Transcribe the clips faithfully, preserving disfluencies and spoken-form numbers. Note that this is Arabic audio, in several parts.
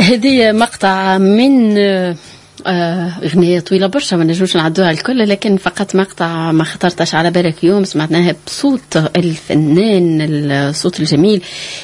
هذه مقطع من أغنية طويلة برشا ما نجموش نعدوها الكل، لكن فقط مقطع ما خطرتش على بالك يوم سمعناها بصوت الفنان الصوت الجميل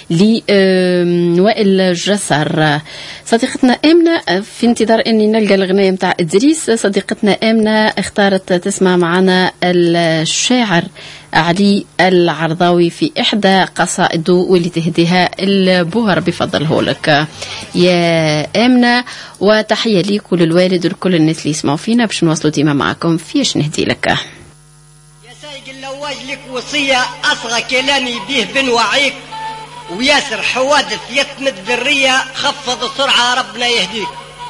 لوائل جسر. صديقتنا آمنة في انتظار أني نلقى الأغنية متاع إدريس. صديقتنا آمنة اختارت تسمع معنا الشاعر علي العرضاوي في إحدى قصائده واللي تهديها البوهر بفضله لك يا آمنة، وتحية ليك وللوالد ولكل الناس اللي يسمعوا فينا باش نواصلوا ديما معكم فيش نهدي لك. يا سايق اللواج لك وصية أصغى كلامي بيه بنوعيك، وياسر حوادث يتمد ذرية خفض السرعة ربنا يهديك.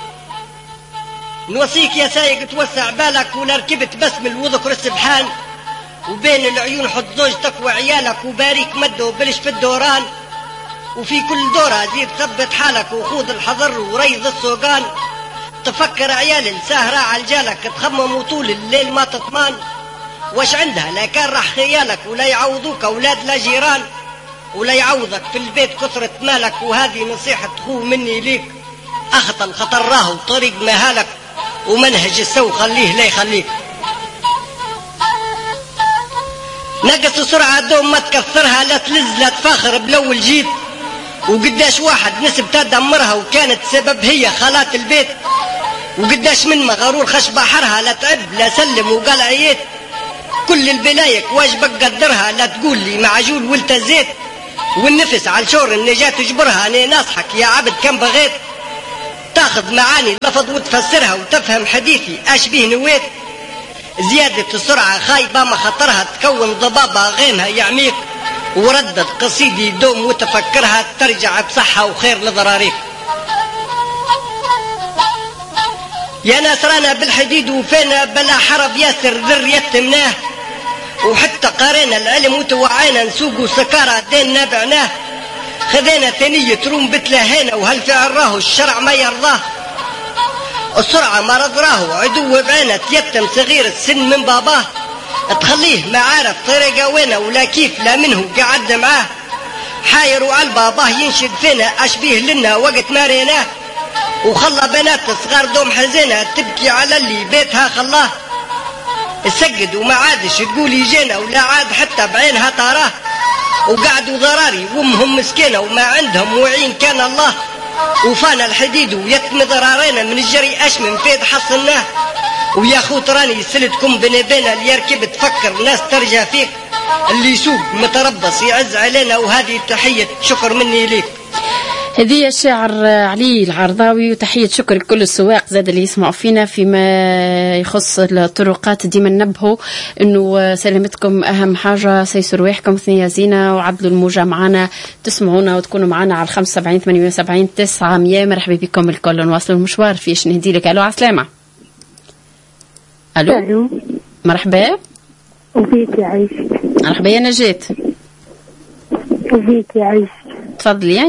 نوصيك يا سايق توسع بالك ولا ركبت بسم وذكر السبحان، وبين العيون حط زوجتك وعيالك وباريك مده بلش في الدوران، وفي كل دورة زيد ثبت حالك وخوض الحذر وريض السوقان. تفكر عيال ساهرة عالجالك تخمم وطول الليل ما تطمان، واش عندها لا كان راح خيالك ولا يعوضوك أولاد لا جيران، ولا يعوضك في البيت كثرة مالك. وهذه نصيحة خو مني ليك، أخطى الخطر راهو طريق مهالك، ومنهج السو خليه لا يخليك. نقص السرعة دوم ما تكثرها، لا تلز لا تفاخر بلول جيت، وقداش واحد نسب تدمرها وكانت سبب هي خالات البيت، وقداش من مغرور خش بحرها لا تعب لا سلم وقال عييت. كل البلايك واجبك قدرها، لا تقول لي معجول والتزيت، والنفس على شور النجاة تجبرها. أنا ناصحك يا عبد كم بغيت تاخذ معاني لفظ وتفسرها وتفهم حديثي أشبيه نويت. زيادة السرعة خايبة ما خطرها تكون ضبابة غيمها يعميك، وردد قصيدي دوم وتفكرها ترجع بصحة وخير لضراريك. يا ناس رانا بالحديد وفينا بلا حرب ياسر ذر يتمناه، وحتى قارينا العلم وتوعينا نسوق سكارة دين نابعناه. خذينا ثانية روم بتلاهينا وهالفعل راهو الشرع ما يرضاه. السرعة مرض راهو عدو بعينه يتم صغير السن من باباه، تخليه ما عارف طريقه وينه ولا كيف لا منه قعد معاه. حاير وعلى باباه ينشد فينا أشبيه لنا وقت ما ريناه، وخلى بنات صغار دوم حزينة تبكي على اللي بيتها خلاه. السجد وما عادش تقول يجينا ولا عاد حتى بعينها طاراه، وقعدوا ضراري وامهم مسكينة وما عندهم وعين كان الله. وفانا الحديد ويتم ضرارينا من الجري أشمن فيد حصلناه. ويا خوت راني سلتكم بين بينا اللي يركب تفكر ناس ترجع فيك، اللي يسوق متربص يعز علينا. وهذه تحية شكر مني ليك. هذه الشاعر علي العرضاوي، وتحية شكر لكل السواق زاد اللي يسمعوا فينا. فيما يخص الطرقات ديما ننبهوا انه سلامتكم اهم حاجة، سيسوا رواحكم ثنية زينة وعدلوا الموجة معنا، تسمعونا وتكونوا معنا على خمسة وسبعين ثمانية وسبعين تسعمية. مرحبا بكم الكل، نواصلوا المشوار فيش نهدي لك. الو عسلامة. الو, ألو. مرحبا وفيك يا عيشك. مرحبا يا نجاة. وفيك يا عيشك. تفضلي.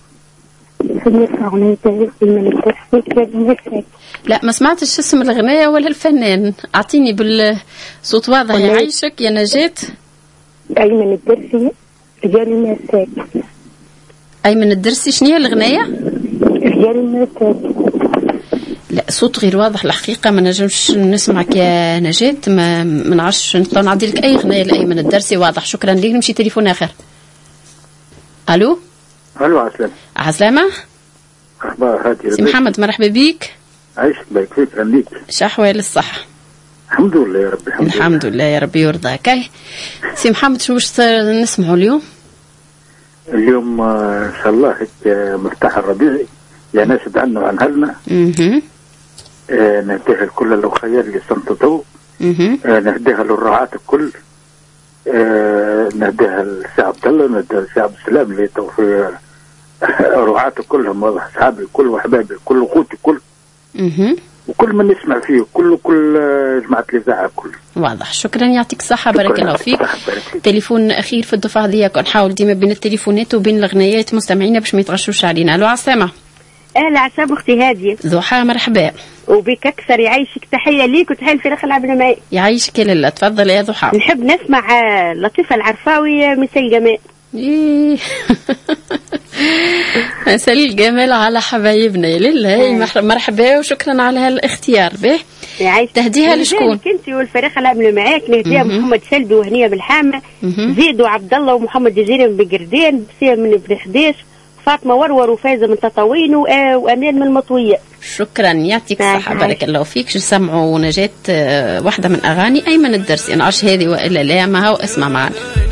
لا ما سمعتش اسم الأغنية ولا الفنان، أعطيني بالصوت واضح يعيشك يا نجاة. أيمن الدرسي رجال المساك. أيمن الدرسي شنو هي الأغنية؟ رجال المساك. لا صوت غير واضح الحقيقة، ما نجمش نسمعك يا نجاة. ما منعرفش نطلع نعدي لك أي أغنية لأيمن الدرسي واضح. شكرا لك. نمشي تليفون آخر. ألو. الو عسلامة. عسلامة. اخبار هاتي سي محمد مرحبا بيك. عايشك بايك فيك عنديك شحوال الصحة؟ الحمد لله يا ربي. الحمد, الحمد لله يا ربي يرضاك. سي محمد شو باش نسمعوا اليوم؟ اليوم ان شاء الله هيك مرتاح الربيعي يا ناس عنه وعن هلنا. اها آه نهديها لكل الاخيار اللي صمتوا. آه نهديها للرعاة الكل. آه نهديها لسي عبد الله، نهديها لسي عبد السلام اللي تو في رعاة كلهم والله اصحابي الكل وحبايبي الكل واخوتي الكل. اها وكل من نسمع فيه كل كل جماعة الإذاعة كل. واضح. شكرا يعطيك الصحة. بارك الله فيك. تليفون أخير في الدفعة هذه، نحاول ديما بين التليفونات وبين الأغنيات مستمعينا باش ما يتغشوش علينا. ألو عسلامة. أهلا عسام أختي هادية. ضحى مرحبا. وبك أكثر يعيشك. تحية ليك وتحية الفريق العام معي. يعيشك يا لاله. تفضل يا ضحى. نحب نسمع لطيفة العرفاوي من سيل جمال. إيه. مساء الجمال على حبايبنا لله. مرحبا وشكرا على هالاختيار. به تهديها لشكون؟ انت والفريق العمل معاك. نهديها محمد سلبي وهنيه بالحامه، زيد وعبد الله ومحمد جزيري من بقردين، بسيم من بن حديش، فاطمه ورور وفايزه من تطاوين وامان من المطويه. شكرا يعطيك الصحه. بارك الله فيك. شو سمعوا نجاة واحده من اغاني ايمن الدرسي، انا عرش هذه والا لا، ما هو اسمع معنا.